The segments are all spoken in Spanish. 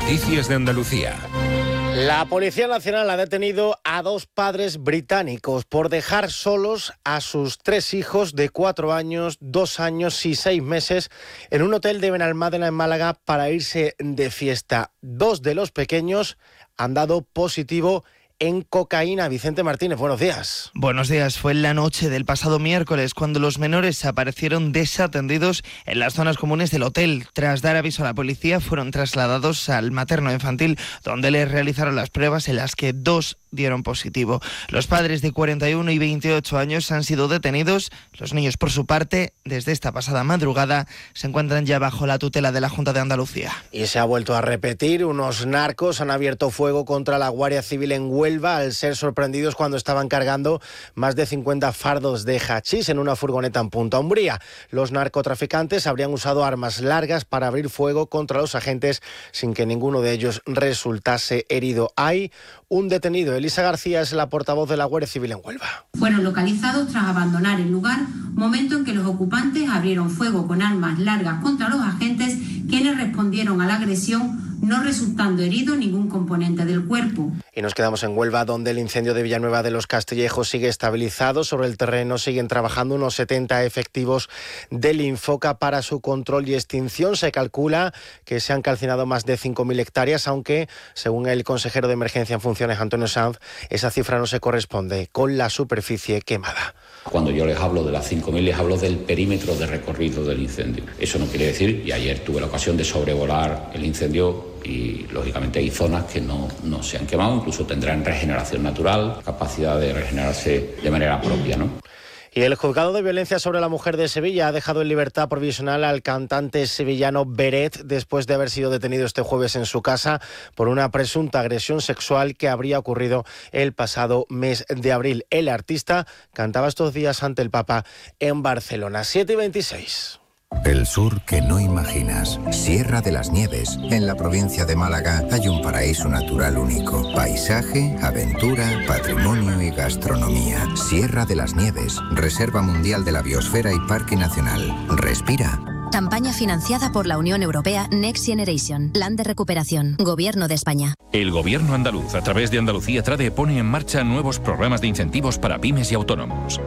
Noticias de Andalucía. La Policía Nacional ha detenido a 2 padres británicos por dejar solos a sus 3 hijos de 4 años, 2 años y 6 meses en un hotel de Benalmádena en Málaga para irse de fiesta. 2 de los pequeños han dado positivo en cocaína. Vicente Martínez, buenos días. Buenos días. Fue en la noche del pasado miércoles cuando los menores aparecieron desatendidos en las zonas comunes del hotel. Tras dar aviso a la policía, fueron trasladados al materno infantil, donde les realizaron las pruebas en las que 2 dieron positivo. Los padres de 41 y 28 años han sido detenidos. Los niños, por su parte, desde esta pasada madrugada, se encuentran ya bajo la tutela de la Junta de Andalucía. Y se ha vuelto a repetir. Unos narcos han abierto fuego contra la Guardia Civil en Huelva al ser sorprendidos cuando estaban cargando más de 50 fardos de hachís en una furgoneta en Punta Umbría. Los narcotraficantes habrían usado armas largas para abrir fuego contra los agentes sin que ninguno de ellos resultase herido. Hay un detenido. Elisa García es la portavoz de la Guardia Civil en Huelva. Fueron localizados tras abandonar el lugar, momento en que los ocupantes abrieron fuego con armas largas contra los agentes, quienes respondieron a la agresión, no resultando herido ningún componente del cuerpo. Y nos quedamos en Huelva, donde el incendio de Villanueva de los Castillejos sigue estabilizado. Sobre el terreno siguen trabajando unos 70 efectivos del Infoca para su control y extinción. Se calcula que se han calcinado más de 5.000 hectáreas, aunque, según el consejero de Emergencia en funciones, Antonio Sanz, esa cifra no se corresponde con la superficie quemada. Cuando yo les hablo de las 5.000, les hablo del perímetro de recorrido del incendio. Eso no quiere decir, y ayer tuve la ocasión de sobrevolar el incendio, y lógicamente hay zonas que no se han quemado, incluso tendrán regeneración natural, capacidad de regenerarse de manera propia, ¿no? Y el juzgado de violencia sobre la mujer de Sevilla ha dejado en libertad provisional al cantante sevillano Beret después de haber sido detenido este jueves en su casa por una presunta agresión sexual que habría ocurrido el pasado mes de abril. El artista cantaba estos días ante el Papa en Barcelona. 7:26. El sur que no imaginas. Sierra de las Nieves. En la provincia de Málaga hay un paraíso natural único. Paisaje, aventura, patrimonio y gastronomía. Sierra de las Nieves. Reserva Mundial de la Biosfera y Parque Nacional. Respira. Campaña financiada por la Unión Europea Next Generation. Plan de recuperación. Gobierno de España. El Gobierno andaluz, a través de Andalucía Trade, pone en marcha nuevos programas de incentivos para pymes y autónomos.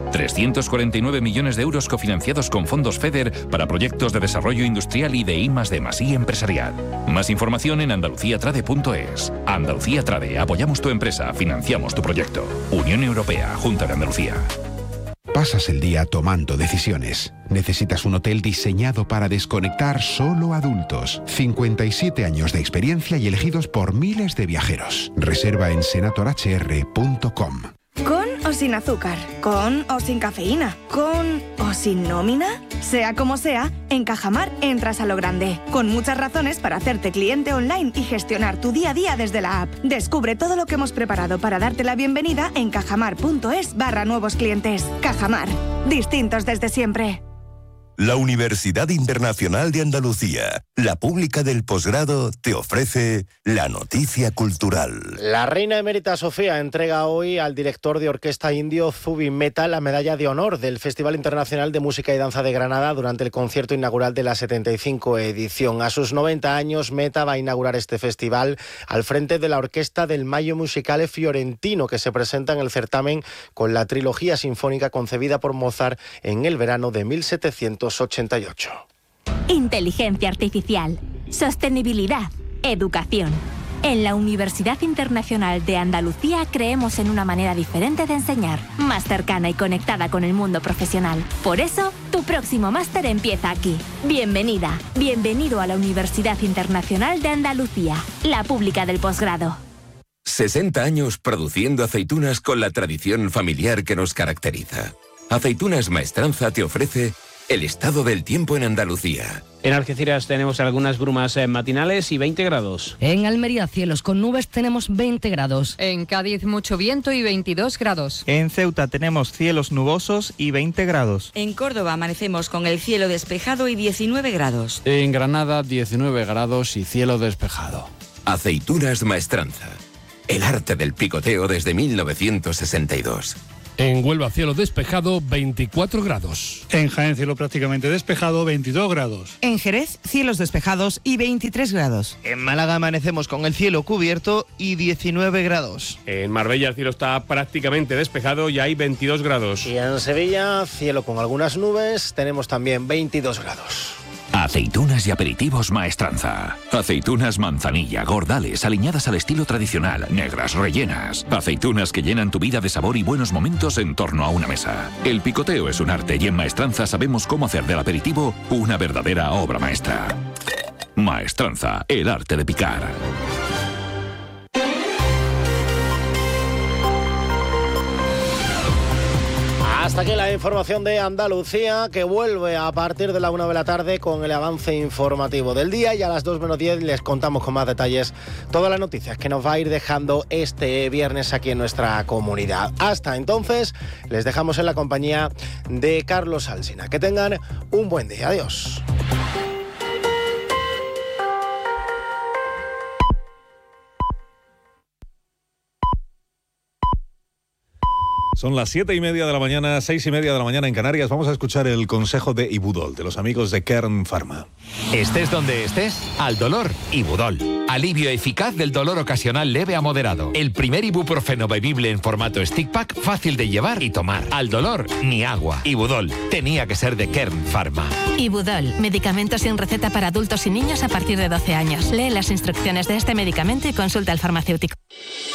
349 millones de euros cofinanciados con fondos FEDER para proyectos de desarrollo industrial y de I+D+I empresarial. Más información en andaluciatrade.es. Andalucía Trade, apoyamos tu empresa, financiamos tu proyecto. Unión Europea, Junta de Andalucía. Pasas el día tomando decisiones. Necesitas un hotel diseñado para desconectar solo adultos. 57 años de experiencia y elegidos por miles de viajeros. Reserva en senatorhr.com. ¿Con o sin azúcar? ¿Con o sin cafeína? ¿Con o sin nómina? Sea como sea, en Cajamar entras a lo grande, con muchas razones para hacerte cliente online y gestionar tu día a día desde la app. Descubre todo lo que hemos preparado para darte la bienvenida en cajamar.es/nuevos clientes. Cajamar, distintos desde siempre. La Universidad Internacional de Andalucía, la pública del posgrado, te ofrece la noticia cultural. La reina emérita Sofía entrega hoy al director de orquesta indio Zubin Mehta la medalla de honor del Festival Internacional de Música y Danza de Granada durante el concierto inaugural de la 75 edición. A sus 90 años, Mehta va a inaugurar este festival al frente de la orquesta del Maggio Musicale Fiorentino, que se presenta en el certamen con la trilogía sinfónica concebida por Mozart en el verano de 1788. Inteligencia artificial, sostenibilidad, educación. En la Universidad Internacional de Andalucía creemos en una manera diferente de enseñar, más cercana y conectada con el mundo profesional. Por eso, tu próximo máster empieza aquí. Bienvenida, bienvenido a la Universidad Internacional de Andalucía, la pública del posgrado. 60 años produciendo aceitunas con la tradición familiar que nos caracteriza. Aceitunas Maestranza te ofrece el estado del tiempo en Andalucía. En Algeciras tenemos algunas brumas matinales y 20 grados. En Almería, cielos con nubes, tenemos 20 grados. En Cádiz, mucho viento y 22 grados. En Ceuta tenemos cielos nubosos y 20 grados. En Córdoba amanecemos con el cielo despejado y 19 grados. En Granada, 19 grados y cielo despejado. Aceitunas Maestranza. El arte del picoteo desde 1962. En Huelva, cielo despejado, 24 grados. En Jaén, cielo prácticamente despejado, 22 grados. En Jerez, cielos despejados y 23 grados. En Málaga amanecemos con el cielo cubierto y 19 grados. En Marbella el cielo está prácticamente despejado y hay 22 grados. Y en Sevilla, cielo con algunas nubes, tenemos también 22 grados. Aceitunas y aperitivos Maestranza. Aceitunas manzanilla, gordales, aliñadas al estilo tradicional, negras, rellenas. Aceitunas que llenan tu vida de sabor y buenos momentos en torno a una mesa. El picoteo es un arte y en Maestranza sabemos cómo hacer del aperitivo una verdadera obra maestra. Maestranza, el arte de picar. Hasta aquí la información de Andalucía, que vuelve a partir de la 1 de la tarde con el avance informativo del día, y a las 2 menos 10 les contamos con más detalles todas las noticias que nos va a ir dejando este viernes aquí en nuestra comunidad. Hasta entonces, les dejamos en la compañía de Carlos Alsina. Que tengan un buen día. Adiós. Son las 7:30 de la mañana, 6:30 de la mañana en Canarias. Vamos a escuchar el consejo de Ibudol, de los amigos de Kern Pharma. Estés donde estés, al dolor, Ibudol. Alivio eficaz del dolor ocasional leve a moderado. El primer ibuprofeno bebible en formato stick pack, fácil de llevar y tomar. Al dolor, ni agua. Ibudol, tenía que ser de Kern Pharma. Ibudol, medicamento sin receta para adultos y niños a partir de 12 años. Lee las instrucciones de este medicamento y consulta al farmacéutico.